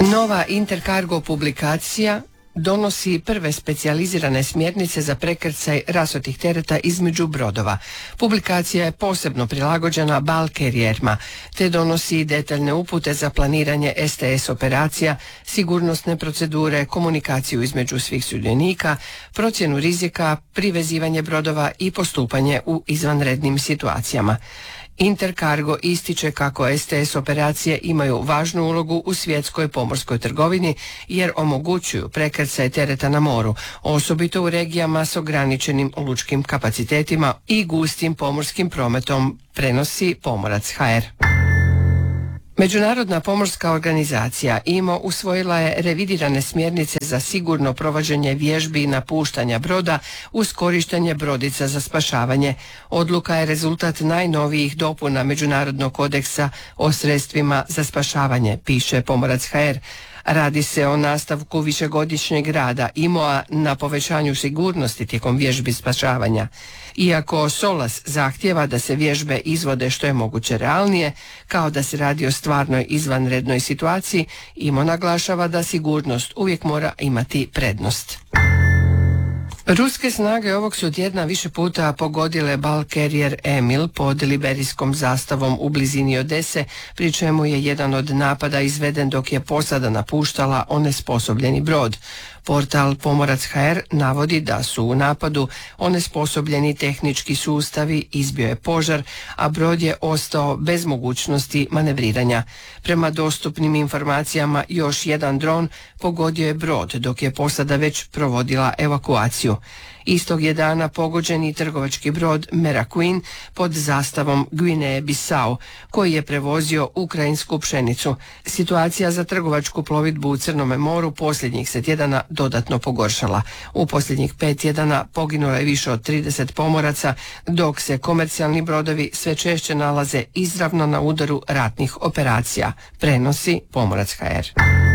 Nova Intercargo publikacija donosi prve specijalizirane smjernice za prekrcaj rasutih tereta između brodova. Publikacija je posebno prilagođena bulk carrierima, te donosi detaljne upute za planiranje STS operacija, sigurnosne procedure, komunikaciju između svih sudionika, procjenu rizika, privezivanje brodova i postupanje u izvanrednim situacijama. Intercargo ističe kako STS operacije imaju važnu ulogu u svjetskoj pomorskoj trgovini jer omogućuju prekrcaj tereta na moru, osobito u regijama s ograničenim lučkim kapacitetima i gustim pomorskim prometom, prenosi Pomorac HR. Međunarodna pomorska organizacija IMO usvojila je revidirane smjernice za sigurno provođenje vježbi i napuštanja broda uz korištenje brodica za spašavanje. Odluka je rezultat najnovijih dopuna Međunarodnog kodeksa o sredstvima za spašavanje, piše Pomorac HR. Radi se o nastavku višegodišnjeg rada IMO-a na povećanju sigurnosti tijekom vježbi spašavanja. Iako SOLAS zahtijeva da se vježbe izvode što je moguće realnije, kao da se radi o stvarnoj izvanrednoj situaciji, IMO naglašava da sigurnost uvijek mora imati prednost. Ruske snage ovog su tjedna više puta pogodile bulk carrier Emil pod liberijskom zastavom u blizini Odese, pri čemu je jedan od napada izveden dok je posada napuštala onesposobljeni brod. Portal Pomorac HR navodi da su u napadu onesposobljeni tehnički sustavi, izbio je požar, a brod je ostao bez mogućnosti manevriranja. Prema dostupnim informacijama još jedan dron pogodio je brod dok je posada već provodila evakuaciju. Istog je dana pogođen i trgovački brod Meraquin pod zastavom Gvineje-Bisau, koji je prevozio ukrajinsku pšenicu. Situacija za trgovačku plovidbu u Crnome moru posljednjih se tjedana dodatno pogoršala. U posljednjih 5 tjedana poginulo je više od 30 pomoraca, dok se komercijalni brodovi sve češće nalaze izravno na udaru ratnih operacija, prenosi Pomorac HR.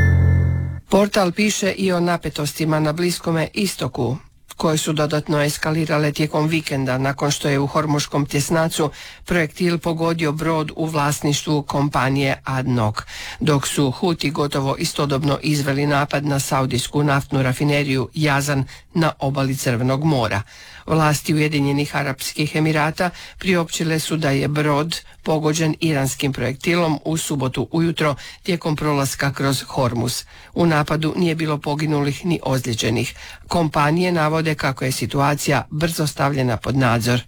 Portal piše i o napetostima na Bliskome istoku, koje su dodatno eskalirale tijekom vikenda nakon što je u Hormuškom tjesnacu projektil pogodio brod u vlasništvu kompanije ADNOC, dok su Huti gotovo istodobno izveli napad na saudijsku naftnu rafineriju Jazan na obali Crvenog mora. Vlasti Ujedinjenih Arapskih Emirata priopćile su da je brod pogođen iranskim projektilom u subotu ujutro tijekom prolaska kroz Hormuz. U napadu nije bilo poginulih ni ozlijeđenih. Kompanije navode kako je situacija brzo stavljena pod nadzor.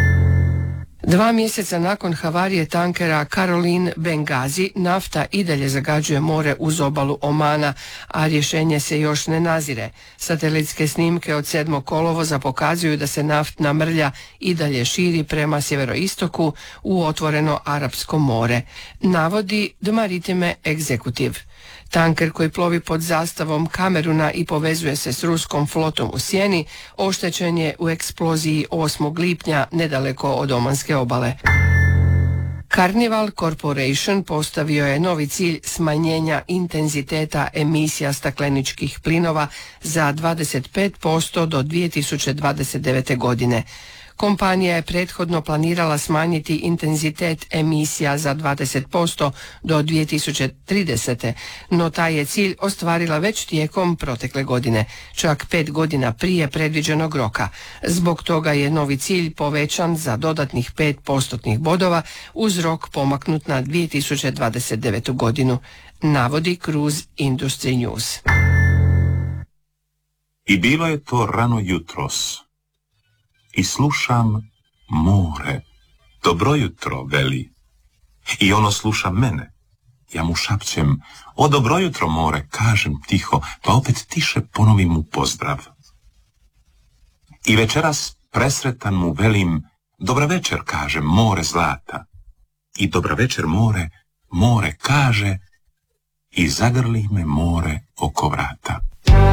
2 mjeseca nakon havarije tankera Caroline Benghazi, nafta i dalje zagađuje more uz obalu Omana, a rješenje se još ne nazire. Satelitske snimke od 7. kolovoza pokazuju da se naftna mrlja i dalje širi prema sjeveroistoku u otvoreno Arapsko more, navodi The Maritime Executive. Tanker koji plovi pod zastavom Kameruna i povezuje se s ruskom flotom u Sjeni oštećen je u eksploziji 8. lipnja nedaleko od Omanske obale. Carnival Corporation postavio je novi cilj smanjenja intenziteta emisija stakleničkih plinova za 25% do 2029. godine. Kompanija je prethodno planirala smanjiti intenzitet emisija za 20% do 2030. No taj je cilj ostvarila već tijekom protekle godine, čak 5 godina prije predviđenog roka. Zbog toga je novi cilj povećan za dodatnih 5% bodova uz rok pomaknut na 2029. godinu, navodi Cruise Industry News. I bilo je to rano jutros. I slušam more, dobro jutro, veli. I ono sluša mene. Ja mu šapćem, o dobro jutro, more, kažem tiho, pa opet tiše ponovim mu pozdrav. I večeras presretan mu velim, dobra večer, kažem, more zlata. I dobra večer, more, more kaže, i zagrli me more oko vrata.